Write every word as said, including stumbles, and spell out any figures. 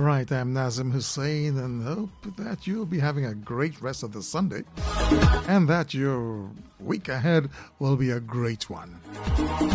right, I'm Nazim Hussain, and hope that you'll be having a great rest of the Sunday and that your week ahead will be a great one.